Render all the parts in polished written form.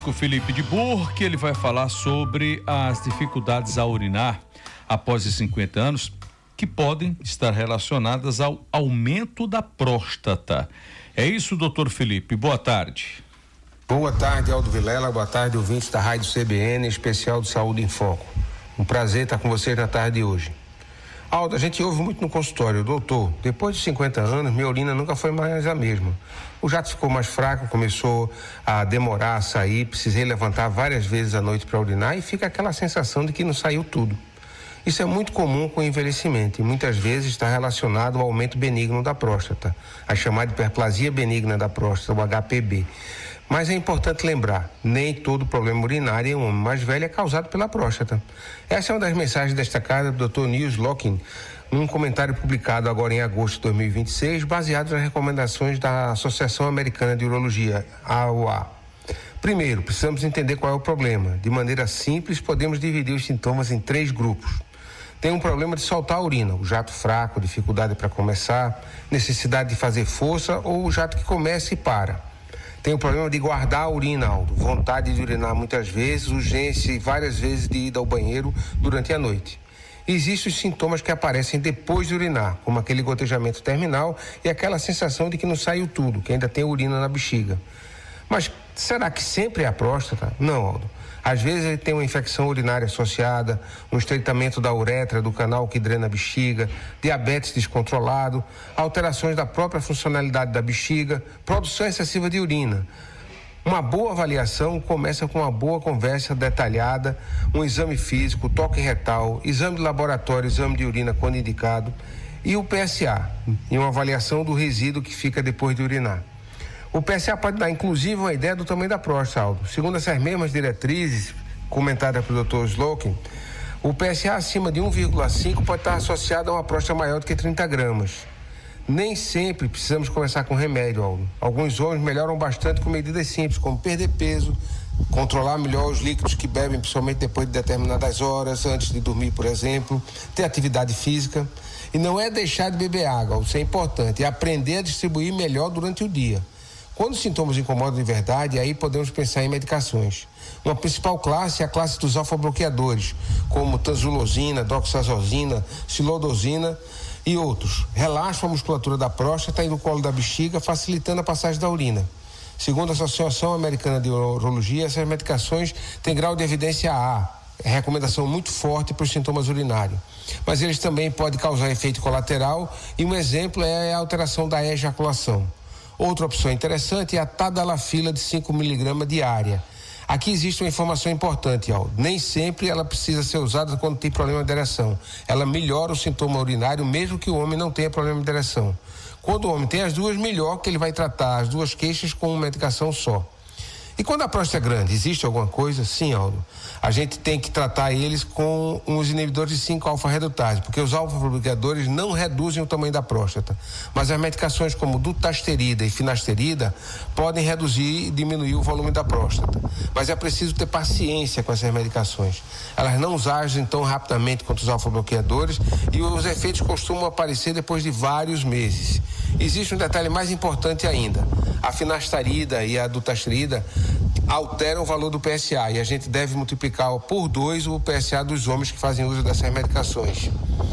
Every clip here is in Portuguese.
Com o Felipe de Burque, ele vai falar sobre as dificuldades a urinar após os 50 anos, que podem estar relacionadas ao aumento da próstata. É isso, doutor Felipe. Boa tarde. Boa tarde, Aldo Vilela. Boa tarde, ouvintes da Rádio CBN, especial do Saúde em Foco. Um prazer estar com vocês na tarde de hoje. Aldo, a gente ouve muito no consultório: doutor, depois de 50 anos, minha urina nunca foi mais a mesma. O jato ficou mais fraco, começou a demorar a sair, precisei levantar várias vezes à noite para urinar e fica aquela sensação de que não saiu tudo. Isso é muito comum com o envelhecimento e muitas vezes está relacionado ao aumento benigno da próstata, a chamada hiperplasia benigna da próstata, o HPB. Mas é importante lembrar, nem todo problema urinário em um homem mais velho é causado pela próstata. Essa é uma das mensagens destacadas do Dr. Niels Locking, num comentário publicado agora em agosto de 2026, baseado nas recomendações da Associação Americana de Urologia, AUA. Primeiro, precisamos entender qual é o problema. De maneira simples, podemos dividir os sintomas em 3 grupos. Tem um problema de soltar a urina, o jato fraco, dificuldade para começar, necessidade de fazer força ou o jato que começa e para. Tem o problema de guardar a urina, Aldo, vontade de urinar muitas vezes, urgência e várias vezes de ir ao banheiro durante a noite. Existem os sintomas que aparecem depois de urinar, como aquele gotejamento terminal e aquela sensação de que não saiu tudo, que ainda tem urina na bexiga. Mas será que sempre é a próstata? Não, Aldo. Às vezes ele tem uma infecção urinária associada, um estreitamento da uretra, do canal que drena a bexiga, diabetes descontrolado, alterações da própria funcionalidade da bexiga, produção excessiva de urina. Uma boa avaliação começa com uma boa conversa detalhada, um exame físico, toque retal, exame de laboratório, exame de urina quando indicado e o PSA, e uma avaliação do resíduo que fica depois de urinar. O PSA pode dar, inclusive, uma ideia do tamanho da próstata, Aldo. Segundo essas mesmas diretrizes comentadas pelo Dr. Slocum, o PSA acima de 1,5 pode estar associado a uma próstata maior do que 30 gramas. Nem sempre precisamos começar com remédio, Aldo. Alguns homens melhoram bastante com medidas simples, como perder peso, controlar melhor os líquidos que bebem, principalmente depois de determinadas horas, antes de dormir, por exemplo, ter atividade física. E não é deixar de beber água, isso é importante, é aprender a distribuir melhor durante o dia. Quando os sintomas incomodam de verdade, aí podemos pensar em medicações. Uma principal classe é a classe dos alfa-bloqueadores, como tanzulosina, doxazosina, silodosina e outros. Relaxam a musculatura da próstata e do colo da bexiga, facilitando a passagem da urina. Segundo a Associação Americana de Urologia, essas medicações têm grau de evidência A, recomendação muito forte para os sintomas urinários. Mas eles também podem causar efeito colateral e um exemplo é a alteração da ejaculação. Outra opção interessante é a tadalafila de 5 mg diária. Aqui existe uma informação importante, Aldo. Nem sempre ela precisa ser usada quando tem problema de ereção. Ela melhora o sintoma urinário, mesmo que o homem não tenha problema de ereção. Quando o homem tem as duas, melhor, que ele vai tratar as duas queixas com uma medicação só. E quando a próstata é grande, existe alguma coisa? Sim, Aldo. A gente tem que tratar eles com os inibidores de 5-alfa-redutase, porque os alfa-bloqueadores não reduzem o tamanho da próstata. Mas as medicações como dutasterida e finasterida podem reduzir e diminuir o volume da próstata. Mas é preciso ter paciência com essas medicações. Elas não agem tão rapidamente quanto os alfa-bloqueadores e os efeitos costumam aparecer depois de vários meses. Existe um detalhe mais importante ainda. A finasterida e a dutasterida alteram o valor do PSA e a gente deve multiplicar por 2 o PSA dos homens que fazem uso dessas medicações.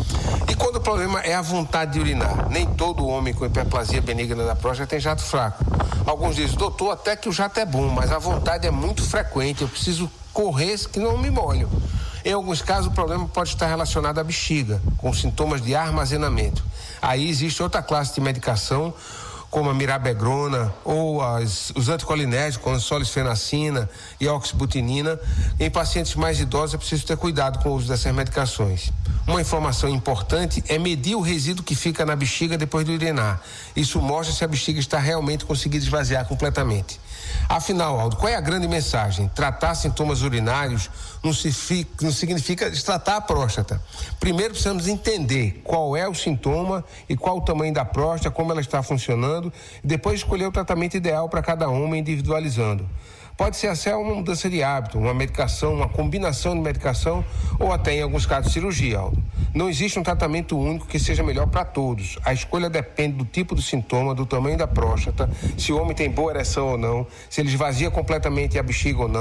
E quando o problema é a vontade de urinar, nem todo homem com hiperplasia benigna da próstata tem jato fraco. Alguns dizem: doutor, até que o jato é bom, mas a vontade é muito frequente, eu preciso correr que não me molho. Em alguns casos o problema pode estar relacionado à bexiga, com sintomas de armazenamento. Aí existe outra classe de medicação, como a mirabegrona ou os anticolinérgicos, como a solisfenacina e a oxibutinina. Em pacientes mais idosos é preciso ter cuidado com o uso dessas medicações. Uma informação importante é medir o resíduo que fica na bexiga depois de urinar. Isso mostra se a bexiga está realmente conseguindo esvaziar completamente. Afinal, Aldo, qual é a grande mensagem? Tratar sintomas urinários não significa destratar a próstata. Primeiro precisamos entender qual é o sintoma e qual o tamanho da próstata, como ela está funcionando, e depois escolher o tratamento ideal para cada homem, individualizando. Pode ser até uma mudança de hábito, uma medicação, uma combinação de medicação ou até, em alguns casos, cirurgia, Aldo. Não existe um tratamento único que seja melhor para todos. A escolha depende do tipo do sintoma, do tamanho da próstata, se o homem tem boa ereção ou não, se ele esvazia completamente a bexiga ou não.